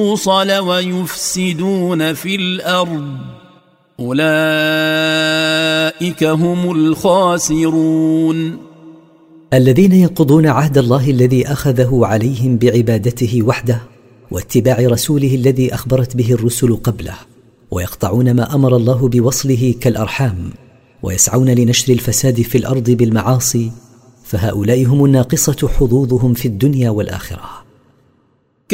الْبُوصَلَ وَيُفْسِدُونَ فِي الْأَرْضِ أولئك هم الخاسرون. الذين ينقضون عهد الله الذي أخذه عليهم بعبادته وحده واتباع رسوله الذي أخبرت به الرسل قبله، ويقطعون ما أمر الله بوصله كالأرحام، ويسعون لنشر الفساد في الأرض بالمعاصي، فهؤلاء هم الناقصة حظوظهم في الدنيا والآخرة.